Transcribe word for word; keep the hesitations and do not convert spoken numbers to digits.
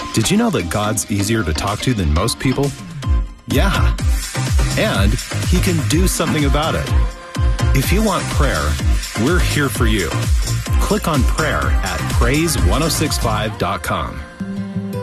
Did you know that God's easier to talk to than most people? Yeah. And He can do something about it. If you want prayer, we're here for you. Click on prayer at praise ten sixty-five dot com.